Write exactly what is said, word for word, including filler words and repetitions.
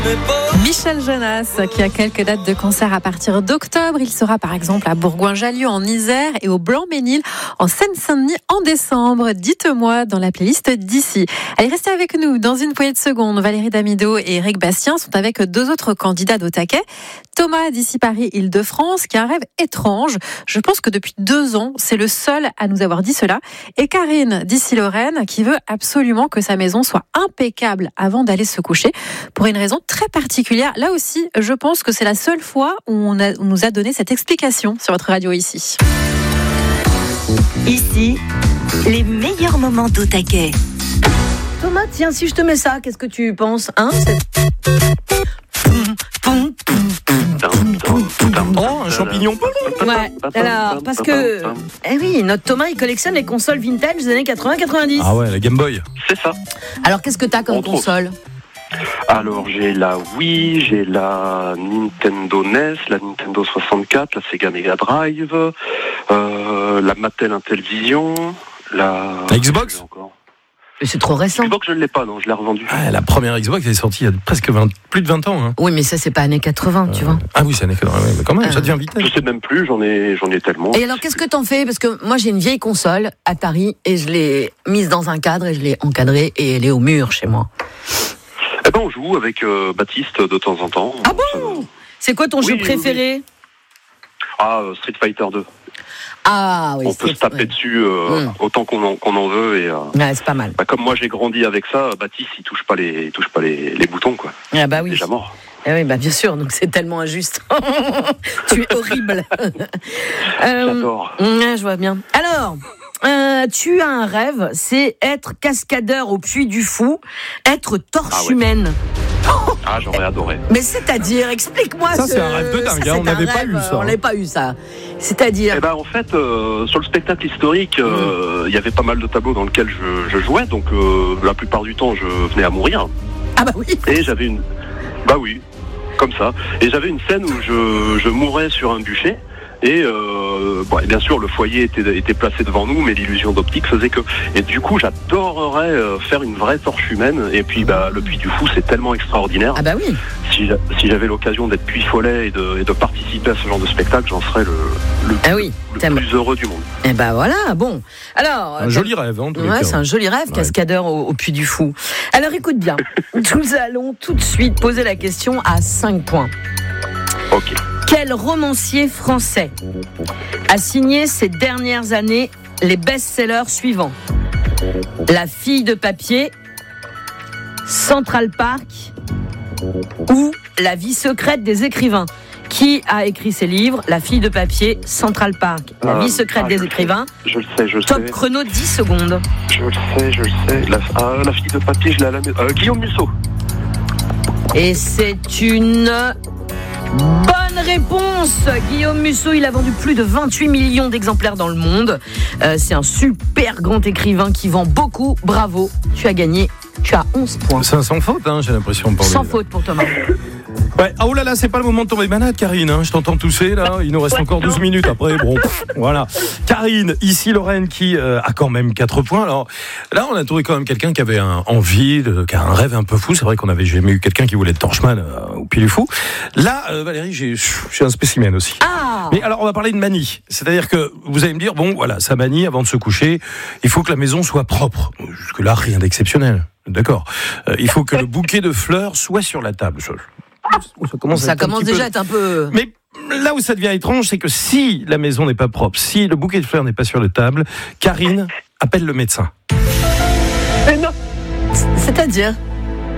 Michel Jonas, qui a quelques dates de concert à partir d'octobre. Il sera par exemple à Bourgoin-Jallieu en Isère et au Blanc-Ménil en Seine-Saint-Denis en décembre. Dites-moi dans la playlist d'ici. Allez, restez avec nous dans une poignée de secondes. Valérie Damido et Eric Bastien sont avec deux autres candidats d'au taquet. Thomas d'ici Paris Île-de-France qui a un rêve étrange. Je pense que depuis deux ans, c'est le seul à nous avoir dit cela. Et Karine d'ici Lorraine qui veut absolument que sa maison soit impeccable avant d'aller se coucher pour une raison très particulière. Là aussi, je pense que c'est la seule fois où on, a, on nous a donné cette explication sur votre radio ici. Ici, les meilleurs moments d'au taquet. Thomas, tiens, si je te mets ça, qu'est-ce que tu penses, hein? Oh, un champignon. Ouais, alors, parce que, eh oui, notre Thomas, il collectionne les consoles vintage des années quatre-vingts quatre-vingt-dix. Ah ouais, la Game Boy. C'est ça. Alors, qu'est-ce que t'as comme Entre console? Alors j'ai la Wii, j'ai la Nintendo N E S, la Nintendo soixante-quatre, la Sega Mega Drive, euh, la Mattel Intellivision, la... La Xbox encore. C'est trop récent. Xbox je ne l'ai pas, non, je l'ai revendue. Ah, la première Xbox elle est sortie il y a presque vingt, plus de vingt ans. Hein. Oui, mais ça, c'est pas années quatre-vingts, tu Euh, vois. Ah oui, c'est années quatre-vingts, ouais, mais quand même, Euh. ça devient vite. Je sais même plus, j'en ai, j'en ai tellement. Et alors, qu'est-ce que t'en fais? Parce que moi, j'ai une vieille console Atari et je l'ai mise dans un cadre et je l'ai encadrée et elle est au mur chez moi. Eh ben on joue avec euh, Baptiste de temps en temps. Ah bon? C'est quoi ton Oui, jeu oui, préféré? oui. Ah, euh, Street Fighter deux. Ah oui, On peut c'est- se taper ouais. dessus euh, Mm. autant qu'on en, qu'on en veut. Et, euh, Ouais, c'est pas mal. bah, comme moi j'ai grandi avec ça, Baptiste il touche pas les, il touche pas les, les boutons quoi. Ah bah Il est oui. déjà mort. Eh oui, bah bien sûr, donc c'est tellement injuste. Tu es horrible. Euh, J'adore. ouais, je vois bien. Alors, euh, tu as un rêve, c'est être cascadeur au Puy du Fou, être torche Ah ouais. humaine. Ah j'aurais adoré. Mais c'est-à-dire, explique-moi. Ça, ce- c'est un rêve de dingue, ça, hein, c'est on un n'avait pas rêve, eu ça, On hein. n'avait pas eu ça. C'est-à-dire. Eh ben en fait, euh, sur le spectacle historique, euh, il y avait pas mal de tableaux dans lesquels je, je jouais, donc euh, la plupart du temps je venais à mourir. Ah bah oui. Et j'avais une, bah oui, comme ça. Et j'avais une scène où je, je mourais sur un bûcher. Et, euh, bon, et bien sûr, le foyer était, était placé devant nous, mais l'illusion d'optique faisait que. Et du coup, j'adorerais euh, faire une vraie torche humaine. Et puis, bah, le Puy du Fou, c'est tellement extraordinaire. Ah bah oui. Si, j'a- si j'avais l'occasion d'être Puy Follet et de, et de participer à ce genre de spectacle, j'en serais le, le, Ah oui. le t'aimes. plus heureux du monde. Eh ben voilà, bon. Alors. Un joli rêve, hein, en tous les Ouais, cas. c'est un joli rêve, Ouais. cascadeur au, au Puy du Fou. Alors écoute bien, nous allons tout de suite poser la question à cinq points. Ok. Quel romancier français a signé ces dernières années les best-sellers suivants? La fille de papier, Central Park ou La vie secrète des écrivains? Qui a écrit ces livres? La fille de papier, Central Park, La Euh, vie secrète ah, des je écrivains. Je le sais, je le Top sais. chrono dix secondes. Je le sais, je le sais. La, ah, la fille de papier, je l'ai à la maison. Euh, Guillaume Musso. Et c'est une bonne réponse. Guillaume Musso, il a vendu plus de vingt-huit millions d'exemplaires dans le monde. Euh, c'est un super grand écrivain qui vend beaucoup. Bravo, tu as gagné. Tu as onze points. C'est un sans faute, hein, j'ai l'impression. Pour Sans les- faute pour Thomas. Ouais. Ah, oh là là, c'est pas le moment de tomber malade, Karine. Hein. Je t'entends tousser là. Il nous reste encore douze minutes après. Bon, pff, voilà. Karine, ici Lorraine qui euh, a quand même quatre points. Alors là, on a trouvé quand même quelqu'un qui avait un, envie, de, qui a un rêve un peu fou. C'est vrai qu'on avait jamais eu quelqu'un qui voulait être torchman euh, au Puy du Fou. Là, euh, Valérie, j'ai, j'ai un spécimen aussi. Ah Mais alors, on va parler de manie. C'est-à-dire que vous allez me dire, bon, voilà, sa manie, avant de se coucher, il faut que la maison soit propre. Jusque-là, rien d'exceptionnel. D'accord. Euh, il faut que le bouquet de fleurs soit sur la table. Ça, ça commence, à Ça être un commence petit déjà peu- à être un peu... Mais là où ça devient étrange, c'est que si la maison n'est pas propre, si le bouquet de fleurs n'est pas sur la table, Karine appelle le médecin. Mais non. C'est-à-dire